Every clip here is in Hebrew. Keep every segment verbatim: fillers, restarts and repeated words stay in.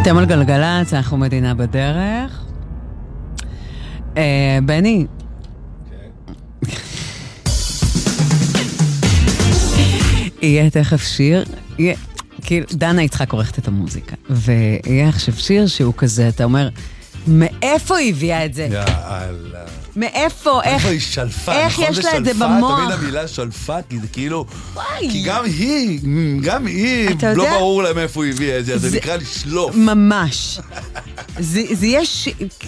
אתם על גלגלצ, אנחנו מדינה בדרך. בני. יהיה תכף שיר, כאילו, דנה יצחק עורכת את המוזיקה, ויהיה עכשיו שיר שהוא כזה, אתה אומר, מאיפה היא הביאה את זה? יאללה. מאיפה? איך היא שלפה? איך יש לה את זה במוח? תמיד המילה שלפה, כי זה כאילו... כי גם היא, גם היא, לא ברור לה מאיפה היא הביאה את זה, זה נקרא לשלוף. ממש. זה יש...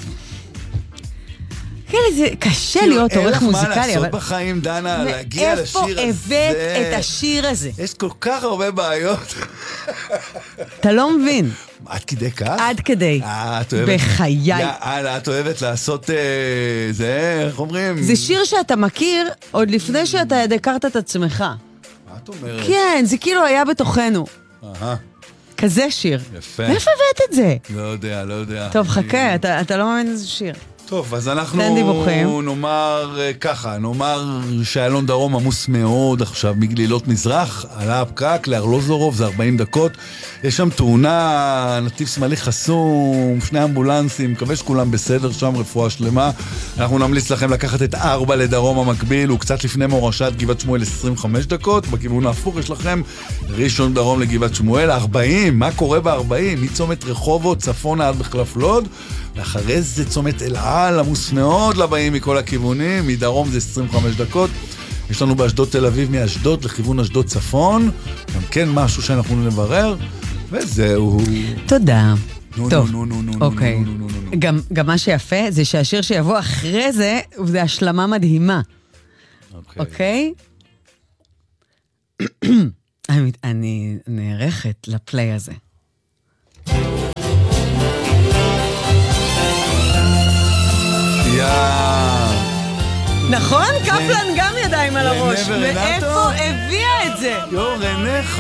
כן, זה קשה להיות עורך מוזיקלי, אבל... אין לך מה לעשות בחיים, דנה, להגיע לשיר הזה. מאיפה הבאת את השיר הזה? יש כל כך הרבה בעיות. אתה לא מבין. עד כדי כך? עד כדי. אה, את אוהבת... בחיי. יאללה, את אוהבת לעשות... זה, איך אומרים? זה שיר שאתה מכיר עוד לפני שאתה הכרת את עצמך. מה את אומרת? כן, זה כאילו היה בתוכנו. אהה. כזה שיר. יפה. מאיפה הבאת את זה? לא יודע, לא יודע. טוב, חכה, אתה, אתה לא מאמין איזה שיר. טוב, אז אנחנו נאמר ככה, נאמר שאלון דרום עמוס מאוד עכשיו מגלילות מזרח, עלה הפקק לארלוזורוב, זה ארבעים דקות, יש שם תאונה, נתיב שמאלי חסום, שני אמבולנסים, מקווה שכולם בסדר שם, רפואה שלמה. אנחנו נמליץ לכם לקחת את ארבע לדרום המקביל, הוא קצת לפני מורשת גבעת שמואל עשרים וחמש דקות, בכיוון ההפוך יש לכם ראשון דרום לגבעת שמואל, ארבעים, מה קורה ב-ארבעים? מצומת רחובות, צפונה עד בחלף לוד, ואחרי זה צומת אלעל, עמוס מאוד לבאים מכל הכיוונים, מדרום זה עשרים וחמש דקות, יש לנו באשדוד תל אביב מאשדוד לכיוון אשדוד צפון, גם כן משהו שאנחנו נברר, וזהו. תודה. נו, טוב, נו, נו, נו, אוקיי. נו, נו, נו, נו, נו. גם, גם מה שיפה זה שהשיר שיבוא אחרי זה, זה השלמה מדהימה. אוקיי? אני, אני נערכת לפליי הזה. יא. נכון? קפלן גם ידיים על הראש. מאיפה הביאה את זה? יו, רנה